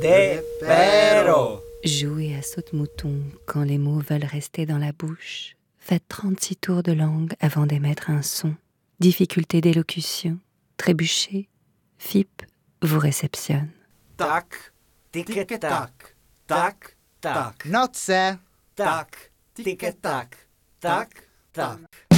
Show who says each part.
Speaker 1: Te pero.
Speaker 2: Jouez à saute-mouton quand les mots veulent rester dans la bouche. Faites 36 tours de langue avant d'émettre un son. Difficulté d'élocution, trébuchez, FIP vous réceptionne.
Speaker 1: Tak, tic-tac, tac, tac,
Speaker 3: Noce.
Speaker 1: tac, tic-tac, tac, tac.